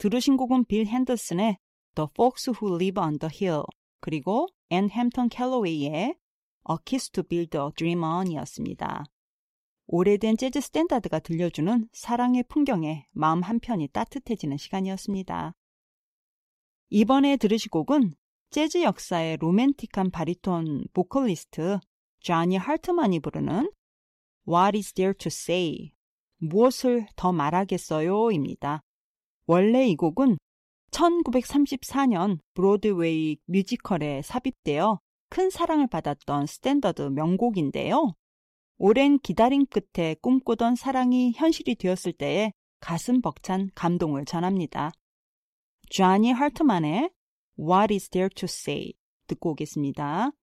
들으신 곡은 빌 핸더슨의 The Folks Who Live on the Hill 그리고 앤 햄턴 캘러웨이의 A Kiss to Build a Dream On 이었습니다. 오래된 재즈 스탠다드가 들려주는 사랑의 풍경에 마음 한편이 따뜻해지는 시간이었습니다. 이번에 들으실 곡은 재즈 역사의 로맨틱한 바리톤 보컬리스트 조니 할트만이 부르는 What is there to say? 무엇을 더 말하겠어요? 입니다. 원래 이 곡은 1934년 브로드웨이 뮤지컬에 삽입되어 큰 사랑을 받았던 스탠더드 명곡인데요. 오랜 기다림 끝에 꿈꾸던 사랑이 현실이 되었을 때에 가슴 벅찬 감동을 전합니다. 조니 할트만의 What is there to say? 듣고 오겠습니다.